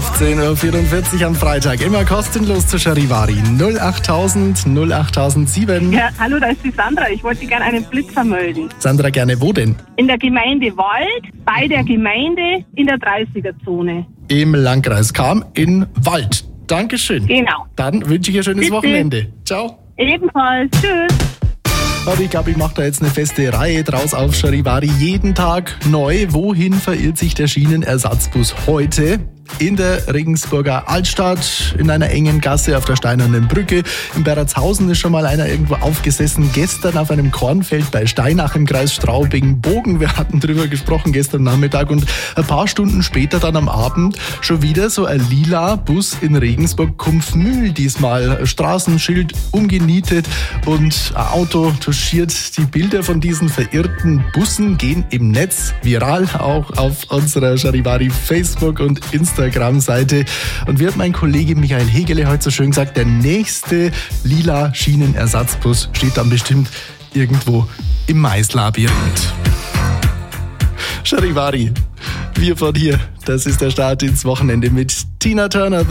15.44 Uhr am Freitag. Immer kostenlos zu Charivari. 08000 08007. Ja, hallo, da ist die Sandra. Ich wollte gerne einen Blitzer melden. Sandra, gerne wo denn? In der Gemeinde Wald, bei der Gemeinde in der 30er-Zone. Im Landkreis Cham in Wald. Dankeschön. Genau. Dann wünsche ich ein schönes Wochenende. Ciao. Ebenfalls. Tschüss. Und ich glaube, ich mache da jetzt eine feste Reihe draus auf Charivari. Jeden Tag neu. Wohin verirrt sich der Schienenersatzbus heute? In der Regensburger Altstadt, in einer engen Gasse auf der Steinernen Brücke. In Berratshausen ist schon mal einer irgendwo aufgesessen. Gestern auf einem Kornfeld bei Steinach im Kreis Straubing-Bogen. Wir hatten drüber gesprochen gestern Nachmittag. Und ein paar Stunden später dann am Abend schon wieder so ein lila Bus in Regensburg-Kumpfmühl. Diesmal Straßenschild umgenietet und ein Auto touchiert. Die Bilder von diesen verirrten Bussen gehen im Netz viral, auch auf unserer Charivari Facebook und Instagram-Seite. Und wie hat mein Kollege Michael Hegele heute so schön gesagt, der nächste lila Schienenersatzbus steht dann bestimmt irgendwo im Maislabyrinth. Charivari, wir von hier. Das ist der Start ins Wochenende mit Tina Turner.